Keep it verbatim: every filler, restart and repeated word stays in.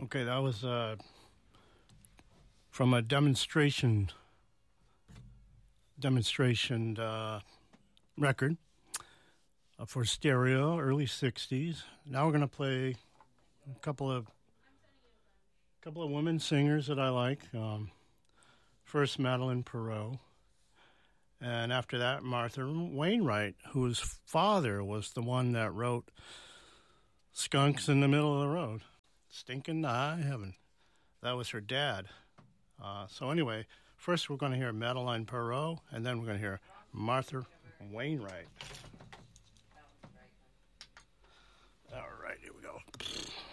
Okay, that was uh, from a demonstration demonstration uh, record uh, for stereo, early sixties. Now we're going to play a couple of couple of women singers that I like. Um, first, Madeleine Perreault, and after that, Martha Wainwright, whose father was the one that wrote "Skunks in the Middle of the Road," "Stinking to High Heaven." That was her dad. Uh, so anyway, first we're going to hear Madeleine Perreault, and then we're going to hear Martha Wainwright. All right, here we go.